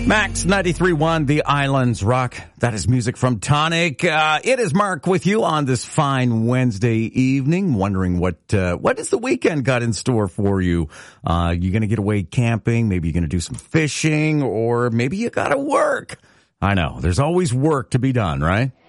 Max 93.1, The Islands Rock. That is music from Tonic. It is Mark with you on this fine Wednesday evening, wondering what is the weekend got in store for you? You gonna get away camping? Maybe you're gonna do some fishing, or maybe you gotta work. I know, there's always work to be done, right?